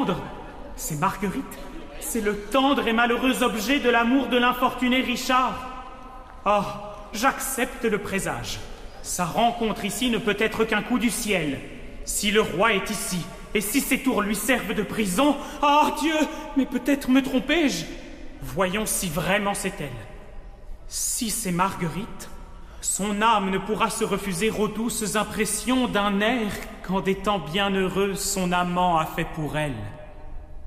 tendre. C'est Marguerite. C'est le tendre et malheureux objet de l'amour de l'infortuné Richard. Oh, j'accepte le présage. Sa rencontre ici ne peut être qu'un coup du ciel. Si le roi est ici, et si ces tours lui servent de prison, oh Dieu, mais peut-être me trompais-je. Voyons si vraiment c'est elle. Si c'est Marguerite, son âme ne pourra se refuser aux douces impressions d'un air qu'en des temps bienheureux son amant a fait pour elle.